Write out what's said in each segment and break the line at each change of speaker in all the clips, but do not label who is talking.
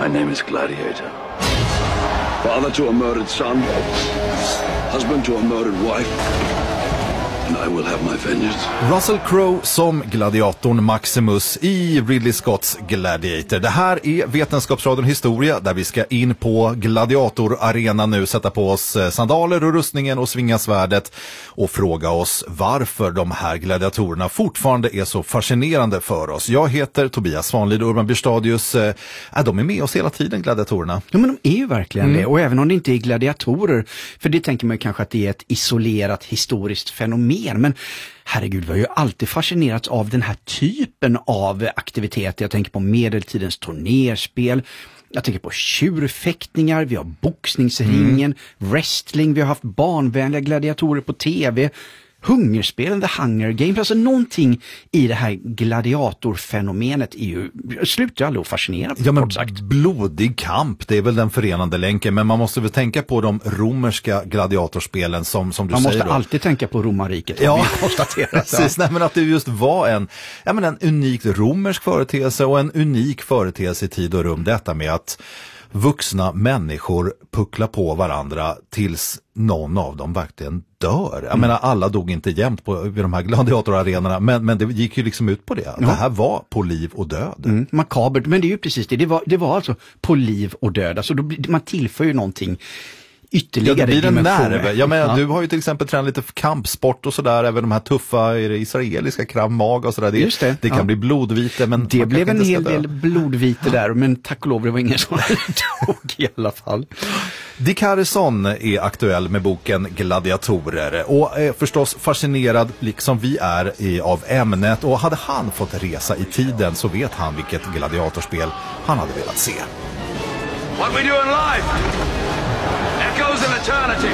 My name is Gladiator. Father to a murdered son, husband to a murdered wife, and I will have my vengeance.
Russell Crowe som gladiatorn Maximus i Ridley Scotts Gladiator. Det här är Vetenskapsradion Historia där vi ska in på gladiatorarena nu, sätta på oss sandaler och rustningen och svinga svärdet och fråga oss varför de här gladiatorerna fortfarande är så fascinerande för oss. Jag heter Tobias Svanlid och Urban Byrstadius. De är med oss hela tiden, gladiatorerna.
Ja, men de är ju verkligen det. Och även om det inte är gladiatorer, för det tänker man ju kanske att det är ett isolerat historiskt fenomen. Men herregud, vi har ju alltid fascinerats av den här typen av aktiviteter. Jag tänker på medeltidens turnerspel. Jag tänker på tjurfäktningar, vi har boxningsringen, wrestling, vi har haft barnvänliga gladiatorer på tv, hungerspelen, The Hunger Games, alltså någonting i det här gladiatorfenomenet är ju, slutar aldrig att fascinera.
Ja, men blodig kamp, det är väl den förenande länken, men man måste väl tänka på de romerska gladiatorspelen som du säger.
Man måste
då
alltid tänka på romarriket.
Ja, precis. Nej, men att det just var en unikt romersk företeelse och en unik företeelse i tid och rum, detta med att vuxna människor pucklar på varandra tills någon av dem verkligen dör. Jag menar, alla dog inte jämt vid de här gladiatorarenorna, men det gick ju liksom ut på det. Ja. Det här var på liv och död.
Makabert, men det är ju precis det. Det var alltså på liv och död. Alltså man tillför ju någonting ytterligare.
Ja, det blir en
dimensioner.
nerv. Jag menar, du har ju till exempel tränat lite kampsport och sådär, även de här tuffa israeliska Krav Maga och sådär. Det kan bli blodvite, men
det blev en hel del blodvite där, men tack och lov det var ingen som dog i alla fall.
Dick Harrison är aktuell med boken Gladiatorer och är förstås fascinerad, liksom vi är, av ämnet. Och hade han fått resa i tiden så vet han vilket gladiatorspel han hade velat se.
What we doing live? Echoes in eternity.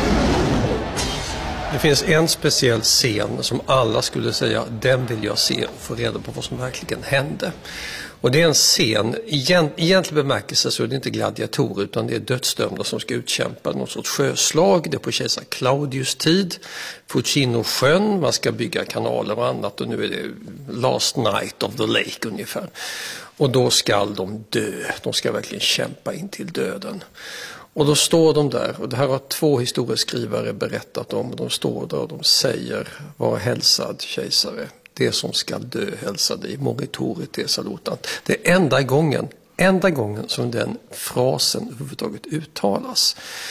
Det finns en speciell scen som alla skulle säga, den vill jag se och få reda på vad som verkligen hände. Och det är en scen, i egentlig bemärkelse så är det inte gladiatorer utan det är dödsdömda som ska utkämpa något sorts sjöslag. Det är på kejsar Claudius tid, Fucino-sjön, man ska bygga kanaler och annat och nu är det last night of the lake ungefär. Och då ska de dö, de ska verkligen kämpa in till döden. Och då står de där, och det här har 2 historieskrivare berättat om, och de står där och de säger, var hälsad kejsare, det som ska dö hälsa dig, moritore te salutant. Det är enda gången som den frasen överhuvudtaget uttalas.